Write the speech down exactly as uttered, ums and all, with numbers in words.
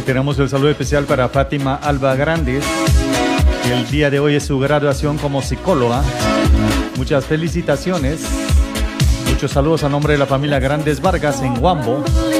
tenemos el saludo especial para Fátima Alba Grandes, que el día de hoy es su graduación como psicóloga. Muchas felicitaciones. Muchos saludos a nombre de la familia Grandes Vargas en Huambo.